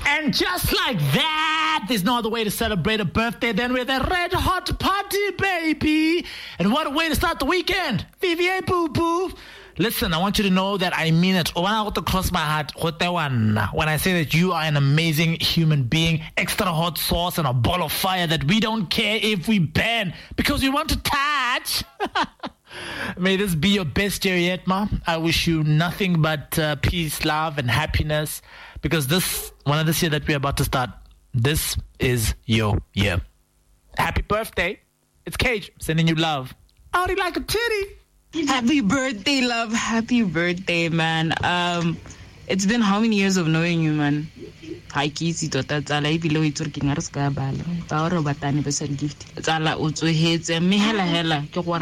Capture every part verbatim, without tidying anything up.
And just like that, there's no other way to celebrate a birthday than with a red hot party, baby. And what a way to start the weekend. V V A boo boo. Listen, I want you to know that I mean it. When I want to cross my heart, when I say that you are an amazing human being, extra hot sauce and a ball of fire that we don't care if we ban because we want to touch. May this be your best year yet, Ma. I wish you nothing but uh, peace, love, and happiness because this, one of this year that we're about to start, this is your year. Happy birthday. It's Cage sending you love. I already like a titty. Happy birthday, love. Happy birthday, man. Um, it's been how many years of knowing you, man? Hi, Kisi, Tota, Zala, below it's working at Scabala. Power of a tiny percent gift. Zala, also hates a mihela hella.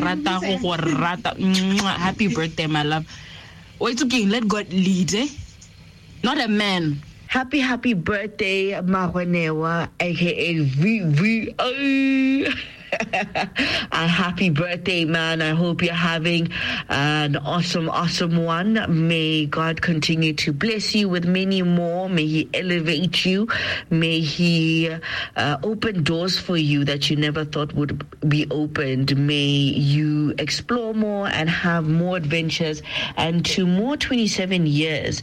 Happy birthday, my love. Wait, okay, let God lead, eh? Not a man. Happy, happy birthday, Mahonewa, aka V V A. A happy birthday, man. I hope you're having an awesome, awesome one. May God continue to bless you with many more. May He elevate you. May He uh, open doors for you that you never thought would be opened. May you explore more and have more adventures. And to more twenty-seven years.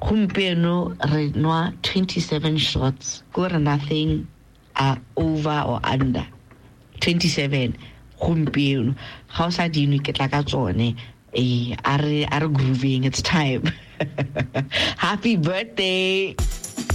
twenty-seven shots. Good or nothing uh, over or under. twenty-seven gompieno ga o sa dino ke tla ka tsone eh are are grooving. It's time. Happy birthday.